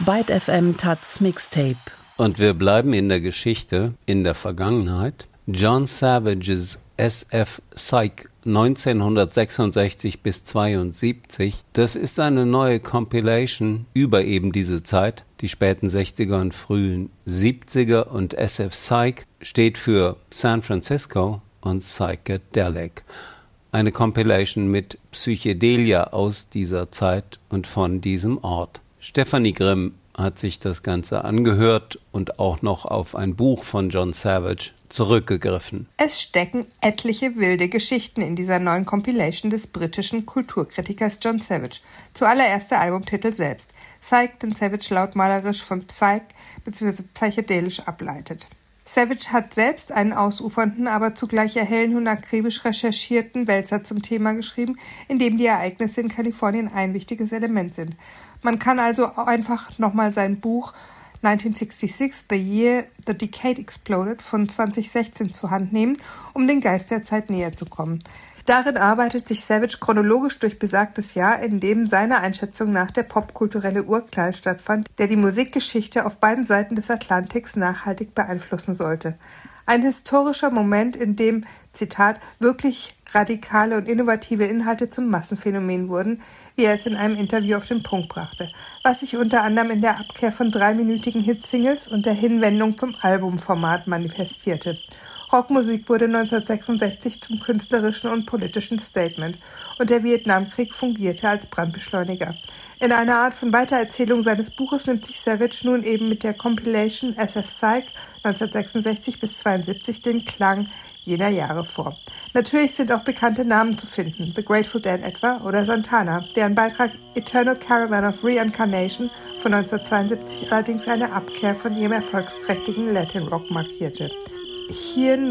Byte FM Taz Mixtape. Und wir bleiben in der Geschichte, in der Vergangenheit. John Savages SF Psych 1966 bis 72, das ist eine neue Compilation über eben diese Zeit, die späten 60er und frühen 70er, und SF Psych steht für San Francisco und Psychedelic. Eine Compilation mit Psychedelia aus dieser Zeit und von diesem Ort. Stefanie Grimm hat sich das Ganze angehört und auch noch auf ein Buch von John Savage zurückgegriffen. Es stecken etliche wilde Geschichten in dieser neuen Compilation des britischen Kulturkritikers John Savage. Zuallererst der Albumtitel selbst, Psych, den Savage lautmalerisch von Psych bzw. psychedelisch ableitet. Savage hat selbst einen ausufernden, aber zugleich erhellenden und akribisch recherchierten Wälzer zum Thema geschrieben, in dem die Ereignisse in Kalifornien ein wichtiges Element sind. Man kann also einfach nochmal sein Buch 1966, The Year the Decade Exploded von 2016 zur Hand nehmen, um den Geist der Zeit näher zu kommen. Darin arbeitet sich Savage chronologisch durch besagtes Jahr, in dem seiner Einschätzung nach der popkulturelle Urknall stattfand, der die Musikgeschichte auf beiden Seiten des Atlantiks nachhaltig beeinflussen sollte. Ein historischer Moment, in dem, Zitat, wirklich radikale und innovative Inhalte zum Massenphänomen wurden, wie er es in einem Interview auf den Punkt brachte, was sich unter anderem in der Abkehr von 3-minütigen Hitsingles und der Hinwendung zum Albumformat manifestierte. Rockmusik wurde 1966 zum künstlerischen und politischen Statement und der Vietnamkrieg fungierte als Brandbeschleuniger. In einer Art von Weitererzählung seines Buches nimmt sich Savage nun eben mit der Compilation SF Psych 1966 bis 72 den Klang jener Jahre vor. Natürlich sind auch bekannte Namen zu finden, The Grateful Dead etwa oder Santana, deren Beitrag Eternal Caravan of Reincarnation von 1972 allerdings eine Abkehr von ihrem erfolgsträchtigen Latin Rock markierte. Hier